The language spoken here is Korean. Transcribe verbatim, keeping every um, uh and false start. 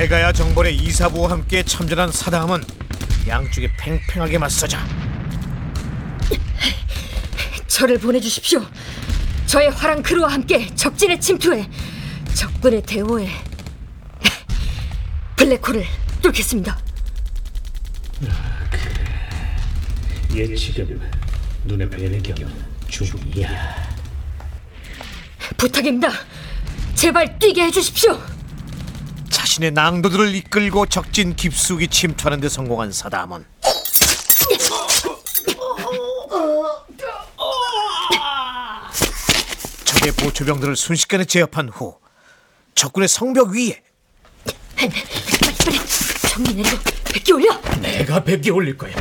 메가야 정벌의 이사부와 함께 참전한 사다함은 양쪽에 팽팽하게 맞서자. 저를 보내주십시오. 저의 화랑 크루와 함께 적진에 침투해 적군의 대오에 블랙홀을 뚫겠습니다. 아, 그래. 얘 지금 눈에 뵈는 게 중이야. 부탁입니다. 제발 뛰게 해주십시오. 자신의 낭도들을 이끌고 적진 깊숙이 침투하는 데 성공한 사다함은 적의 보초병들을 순식간에 제압한 후 적군의 성벽 위에 빨리 빨리 정리 내리고 백기 올려. 내가 백기 올릴 거야.